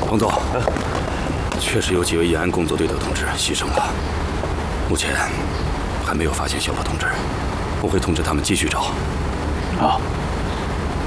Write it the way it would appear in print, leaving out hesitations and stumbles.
彭总，确实有几位延安工作队的同志牺牲了，目前还没有发现小罗同志，我会通知他们继续找。 好。